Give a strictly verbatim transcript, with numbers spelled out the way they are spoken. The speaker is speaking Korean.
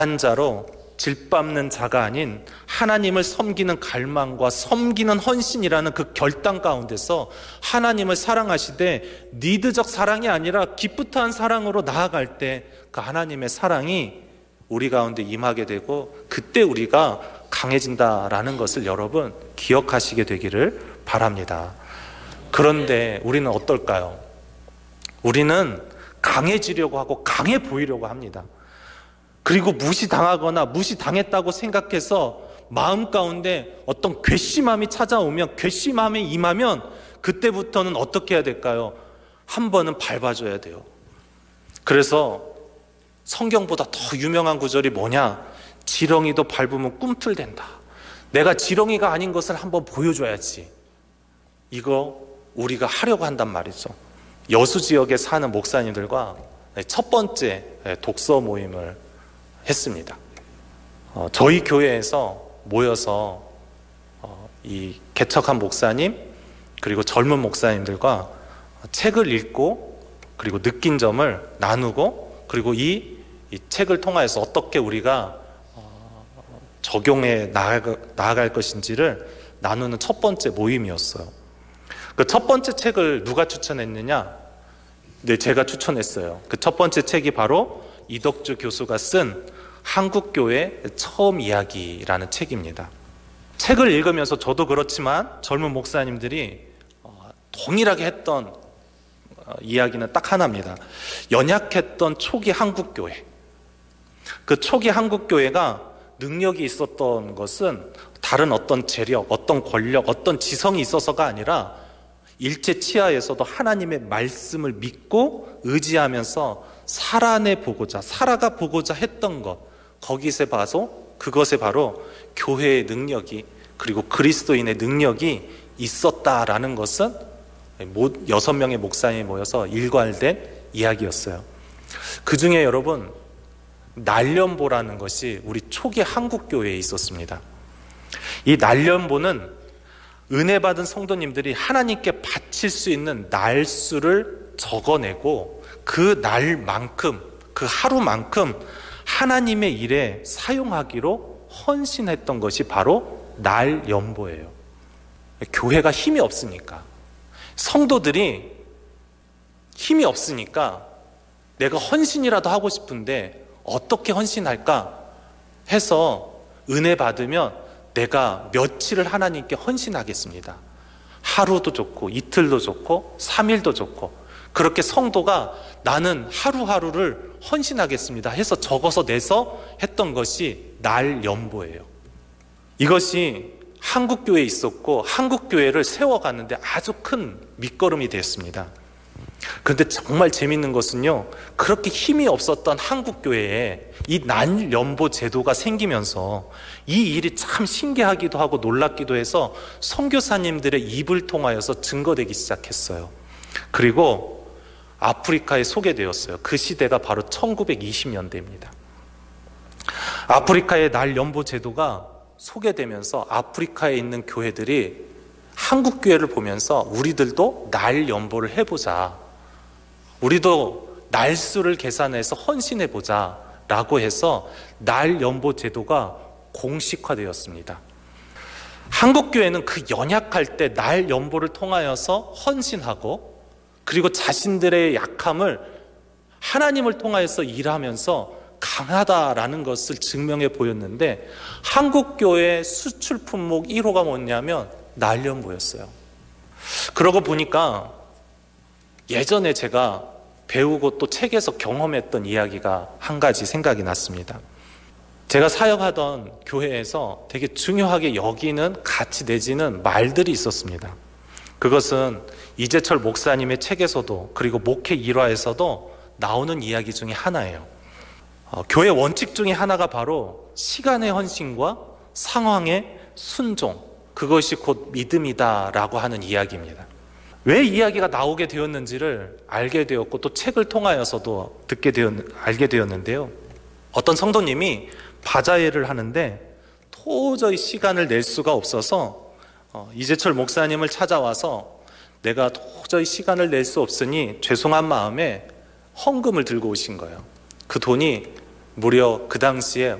한 자로 질밟는 자가 아닌 하나님을 섬기는 갈망과 섬기는 헌신이라는 그 결단 가운데서 하나님을 사랑하시되 니드적 사랑이 아니라 기쁘트한 사랑으로 나아갈 때 그 하나님의 사랑이 우리 가운데 임하게 되고 그때 우리가 강해진다라는 것을 여러분 기억하시게 되기를 바랍니다. 그런데 우리는 어떨까요? 우리는 강해지려고 하고 강해 보이려고 합니다. 그리고 무시당하거나 무시당했다고 생각해서 마음 가운데 어떤 괘씸함이 찾아오면, 괘씸함이 임하면 그때부터는 어떻게 해야 될까요? 한 번은 밟아줘야 돼요. 그래서 성경보다 더 유명한 구절이 뭐냐? 지렁이도 밟으면 꿈틀댄다. 내가 지렁이가 아닌 것을 한번 보여줘야지. 이거 우리가 하려고 한단 말이죠. 여수 지역에 사는 목사님들과 첫 번째 독서 모임을 했습니다. 어, 저희 교회에서 모여서 어, 이 개척한 목사님 그리고 젊은 목사님들과 책을 읽고 그리고 느낀 점을 나누고 그리고 이, 이 책을 통하여서 어떻게 우리가 어, 적용해 나아가, 나아갈 것인지를 나누는 첫 번째 모임이었어요. 그 첫 번째 책을 누가 추천했느냐? 네, 제가 추천했어요. 그 첫 번째 책이 바로 이덕주 교수가 쓴 한국교회 처음 이야기라는 책입니다. 책을 읽으면서 저도 그렇지만 젊은 목사님들이 동일하게 했던 이야기는 딱 하나입니다. 연약했던 초기 한국교회. 그 초기 한국교회가 능력이 있었던 것은 다른 어떤 재력, 어떤 권력, 어떤 지성이 있어서가 아니라 일체 치하에서도 하나님의 말씀을 믿고 의지하면서 살아내 보고자, 살아가 보고자 했던 것, 거기서 봐서 그것에 바로 교회의 능력이 그리고 그리스도인의 능력이 있었다라는 것은 여섯 명의 목사님이 모여서 일관된 이야기였어요. 그 중에 여러분 날련보라는 것이 우리 초기 한국교회에 있었습니다. 이 날련보는 은혜 받은 성도님들이 하나님께 바칠 수 있는 날수를 적어내고 그 날만큼, 그 하루만큼 하나님의 일에 사용하기로 헌신했던 것이 바로 날연보예요. 교회가 힘이 없으니까, 성도들이 힘이 없으니까 내가 헌신이라도 하고 싶은데 어떻게 헌신할까 해서 은혜 받으면 내가 며칠을 하나님께 헌신하겠습니다. 하루도 좋고 이틀도 좋고 삼 일도 좋고 그렇게 성도가 나는 하루하루를 헌신하겠습니다 해서 적어서 내서 했던 것이 날연보예요. 이것이 한국교회에 있었고 한국교회를 세워가는데 아주 큰 밑거름이 되었습니다. 그런데 정말 재밌는 것은요, 그렇게 힘이 없었던 한국교회에 이 날연보 제도가 생기면서 이 일이 참 신기하기도 하고 놀랍기도 해서 선교사님들의 입을 통하여서 증거되기 시작했어요. 그리고 아프리카에 소개되었어요. 그 시대가 바로 천구백이십 년대입니다. 아프리카의 날연보 제도가 소개되면서 아프리카에 있는 교회들이 한국교회를 보면서 우리들도 날연보를 해보자, 우리도 날수를 계산해서 헌신해보자 라고 해서 날연보 제도가 공식화되었습니다. 한국교회는 그 연약할 때 날연보를 통하여서 헌신하고 그리고 자신들의 약함을 하나님을 통하여서 일하면서 강하다라는 것을 증명해 보였는데 한국교회의 수출 품목 일 호가 뭐냐면 날연보였어요. 그러고 보니까 예전에 제가 배우고 또 책에서 경험했던 이야기가 한 가지 생각이 났습니다. 제가 사역하던 교회에서 되게 중요하게 여기는 가치 내지는 말들이 있었습니다. 그것은 이재철 목사님의 책에서도 그리고 목회 일화에서도 나오는 이야기 중에 하나예요. 어, 교회 원칙 중에 하나가 바로 시간의 헌신과 상황의 순종, 그것이 곧 믿음이다라고 하는 이야기입니다. 왜 이야기가 나오게 되었는지를 알게 되었고 또 책을 통하여서도 듣게 되었, 알게 되었는데요. 어떤 성도님이 바자회를 하는데 도저히 시간을 낼 수가 없어서 어, 이재철 목사님을 찾아와서 내가 도저히 시간을 낼 수 없으니 죄송한 마음에 헌금을 들고 오신 거예요. 그 돈이 무려 그 당시에